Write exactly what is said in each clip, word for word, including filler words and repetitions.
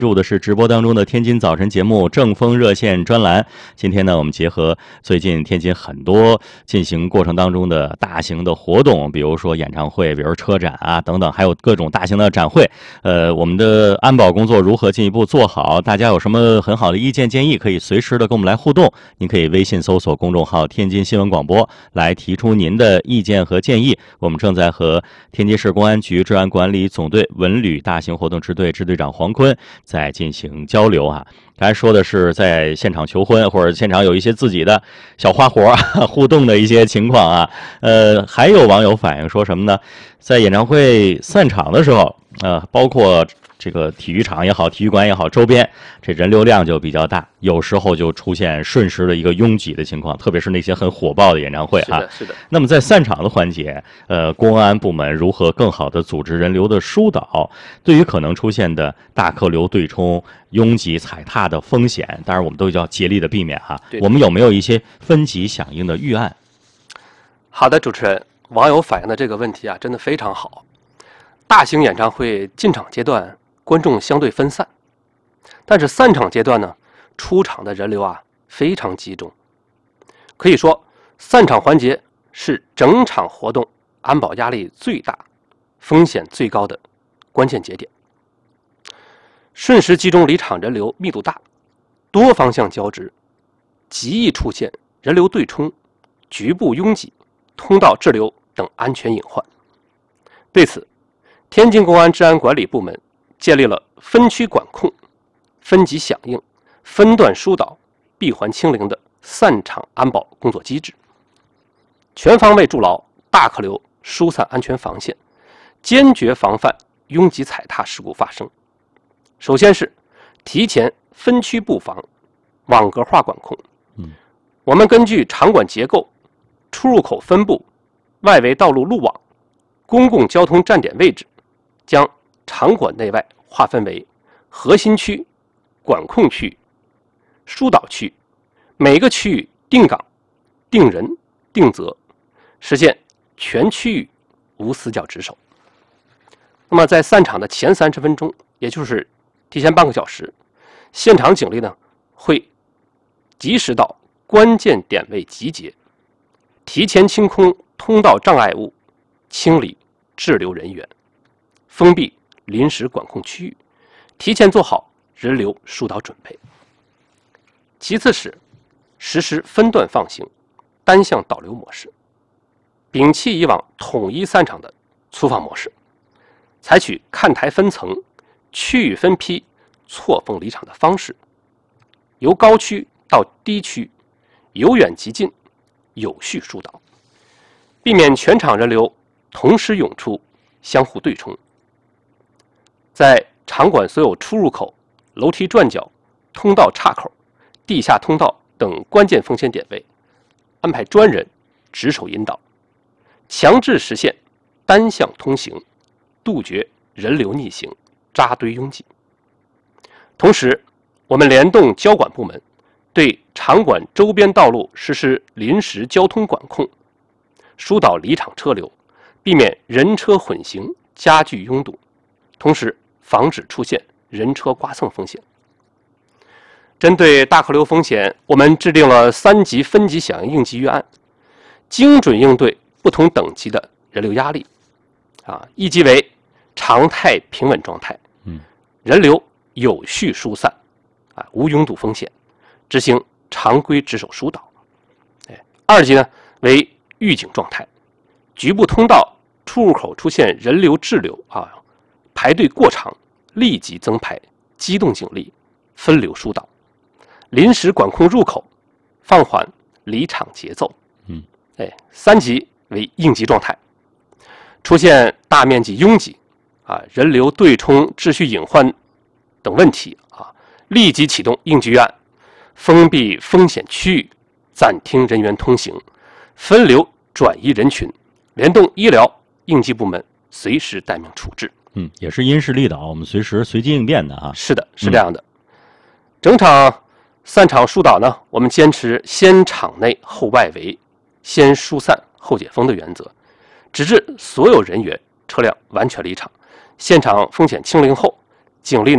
入的是直播当中的天津早晨节目正风热线专栏。今天呢，我们结合最近天津很多进行过程当中的大型的活动，比如说演唱会，比如车展啊等等，还有各种大型的展会。呃，我们的安保工作如何进一步做好？大家有什么很好的意见建议，可以随时的跟我们来互动。您可以微信搜索公众号天津新闻广播来提出您的意见和建议。我们正在和天津市公安局治安管理总队文旅大型活动支队支队长黄坤在进行交流啊。刚才说的是在现场求婚，或者现场有一些自己的小花活互动的一些情况啊。呃，还有网友反映说什么呢？在演唱会散场的时候，呃，包括这个体育场也好，体育馆也好，周边这人流量就比较大，有时候就出现瞬时的一个拥挤的情况，特别是那些很火爆的演唱会啊。 是的，是的。 那么在散场的环节，呃，公安部门如何更好的组织人流的疏导？对于可能出现的大客流对冲、拥挤踩踏的风险，当然我们都要竭力的避免哈。我们有没有一些分级响应的预案？ 好的，主持人，网友反映的这个问题啊，真的非常好。大型演唱会进场阶段，观众相对分散，但是散场阶段呢，出场的人流啊非常集中。可以说，散场环节是整场活动安保压力最大、风险最高的关键节点。瞬时集中离场人流密度大，多方向交织，极易出现人流对冲、局部拥挤、通道滞留等安全隐患。对此，天津公安治安管理部门建立了分区管控、分级响应、分段疏导、闭环清零的散场安保工作机制，全方位筑牢大客流疏散安全防线，坚决防范拥挤踩踏事故发生。首先是提前分区布防、网格化管控。 嗯， 我们根据场馆结构、出入口分布、外围道路路网、公共交通站点位置，将场馆内外划分为核心区、管控区、疏导区，每个区域定岗、定人、定责，实现全区域无死角值守。那么在散场的前三十分钟，也就是提前半个小时，现场警力呢会及时到关键点位集结，提前清空通道障碍物，清理滞留人员，封闭临时管控区域，提前做好人流疏导准备。其次是实施分段放行、单向导流模式，摒弃以往统一散场的粗放模式，采取看台分层、区域分批、错峰离场的方式，由高区到低区，由远及近，有序疏导，避免全场人流同时涌出，相互对冲。在场馆所有出入口、楼梯转角、通道岔口、地下通道等关键风险点位，安排专人值守引导，强制实现单向通行，杜绝人流逆行、扎堆拥挤。同时，我们联动交管部门，对场馆周边道路实施临时交通管控，疏导离场车流，避免人车混行加剧拥堵，同时防止出现人车刮蹭风险。针对大客流风险，我们制定了三级分级响应应急预案，精准应对不同等级的人流压力。啊，一级为常态平稳状态， 嗯， 人流有序疏散，啊，无拥堵风险，执行常规值守疏导。哎，二级呢为预警状态，局部通道、出入口出现人流滞留啊，排队过长，立即增排，机动警力，分流疏导，临时管控入口，放缓离场节奏。 嗯， 哎，三级为应急状态，出现大面积拥挤啊、人流对冲、秩序隐患等问题啊，立即启动应急预案，封闭风险区域，暂停人员通行，分流转移人群，联动医疗应急部门，随时待命处置。 嗯，也是因势利导，我们随时随机应变的啊。 是的，是这样的。嗯、整场散场疏导呢，我们坚持先场内后外围，先疏散后解封的原则，直至所有人员车辆完全离场，现场风险清零后，警力呢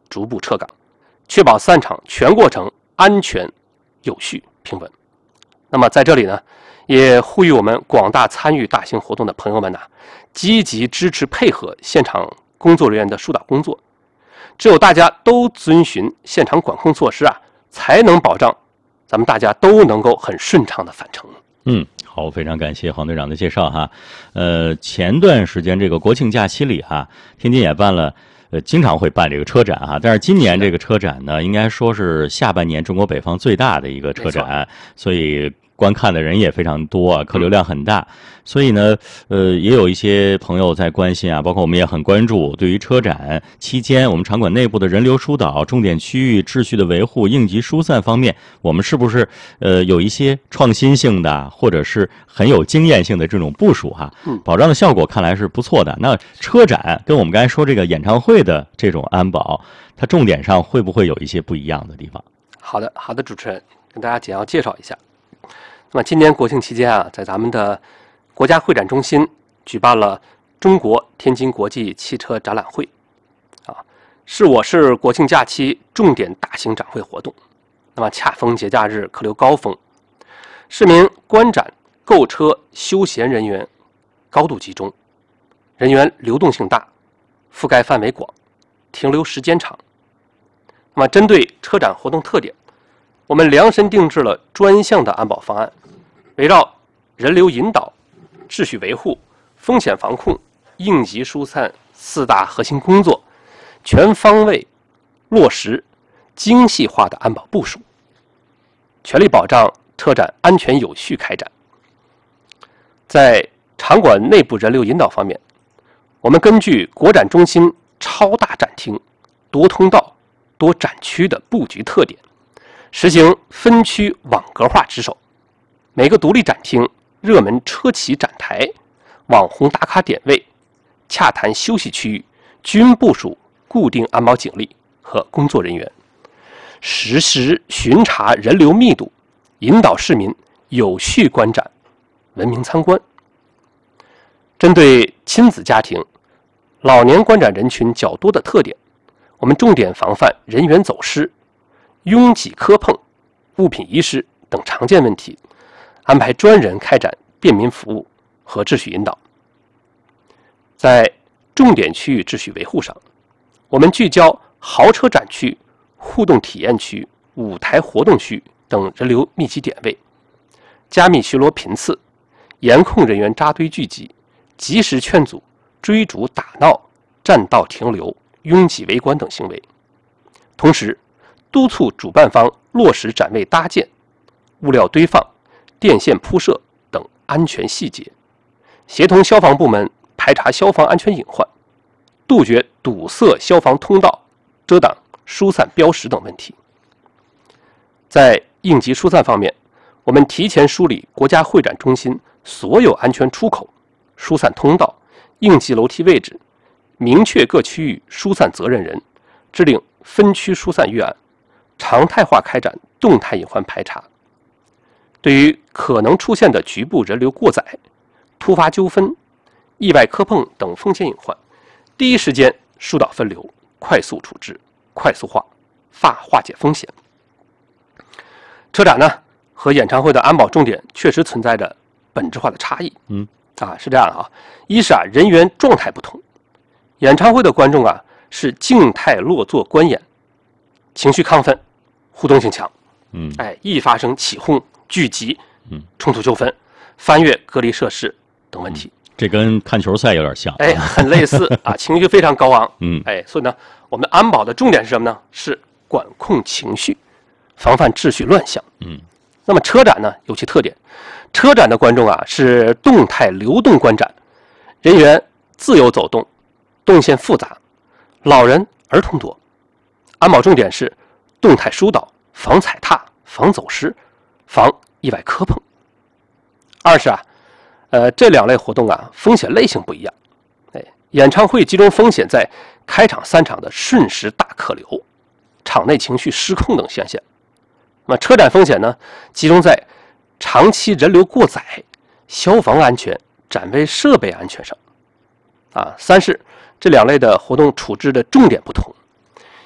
逐步撤岗，确保散场全过程安全、有序、平稳。那么在这里呢，也呼吁我们广大参与大型活动的朋友们呢、啊，积极支持配合现场工作人员的疏导工作。只有大家都遵循现场管控措施啊，才能保障咱们大家都能够很顺畅的返程。 嗯，好，非常感谢黄队长的介绍哈。呃，前段时间这个国庆假期里哈，天津也办了，呃，经常会办这个车展哈。但是今年这个车展呢，应该说是下半年中国北方最大的一个车展，所以观看的人也非常多啊，客流量很大。所以呢，呃，也有一些朋友在关心啊，包括我们也很关注，对于车展期间我们场馆内部的人流疏导、重点区域秩序的维护、应急疏散方面，我们是不是呃有一些创新性的，或者是很有经验性的这种部署哈？保障的效果看来是不错的。那车展跟我们刚才说这个演唱会的这种安保，它重点上会不会有一些不一样的地方？ 好的，好的，主持人跟大家简要介绍一下。那么今年国庆期间啊，在咱们的国家会展中心举办了中国天津国际汽车展览会，啊，是我市国庆假期重点大型展会活动。那么恰逢节假日客流高峰，市民观展、购车、休闲人员高度集中，人员流动性大，覆盖范围广，停留时间长。那么针对车展活动特点，我们量身定制了专项的安保方案，围绕人流引导、秩序维护、风险防控、应急疏散四大核心工作，全方位落实精细化的安保部署，全力保障车展安全有序开展。在场馆内部人流引导方面，我们根据国展中心超大展厅、多通道、多展区的布局特点，实行分区网格化值守，每个独立展厅、热门车企展台、网红打卡点位、洽谈休息区域均部署固定安保警力和工作人员，实时巡查人流密度，引导市民有序观展、文明参观。针对亲子家庭、老年观展人群较多的特点，我们重点防范人员走失、拥挤磕碰、物品遗失等常见问题，安排专人开展便民服务和秩序引导。在重点区域秩序维护上，我们聚焦豪车展区、互动体验区、舞台活动区等人流密集点位，加密巡逻频次，严控人员扎堆聚集，及时劝阻追逐打闹、占道停留、拥挤围观等行为。同时督促主办方落实展位搭建、物料堆放、电线铺设等安全细节，协同消防部门排查消防安全隐患，杜绝堵塞消防通道、遮挡疏散标识等问题。在应急疏散方面，我们提前梳理国家会展中心所有安全出口、疏散通道、应急楼梯位置，明确各区域疏散责任人，制定分区疏散预案，常态化开展动态隐患排查。对于可能出现的局部人流过载、突发纠纷、意外磕碰等风险隐患，第一时间疏导分流，快速处置，快速化化化解风险。车展呢和演唱会的安保重点确实存在着本质化的差异。 嗯， 啊是这样啊，一是啊人员状态不同，演唱会的观众啊是静态落座观演，情绪亢奋，互动性强。 嗯， 哎，易发生起哄、聚集、 嗯冲突纠纷、翻越隔离设施等问题。 嗯，这跟看球赛有点像。 哎，很类似啊，情绪非常高昂。 嗯， 哎，所以呢，我们安保的重点是什么呢？是管控情绪，防范秩序乱象。 嗯， 那么车展呢有其特点，车展的观众啊是动态流动观展，人员自由走动，动线复杂，老人儿童多。安保重点是动态疏导，防踩踏，防走失，防意外磕碰。二是啊，呃，这两类活动啊，风险类型不一样。哎，演唱会集中风险在开场散场的瞬时大客流、场内情绪失控等现象。那么车展风险呢，集中在长期人流过载、消防安全、展位设备安全上。啊，三是这两类的活动处置的重点不同。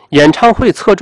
演唱会侧重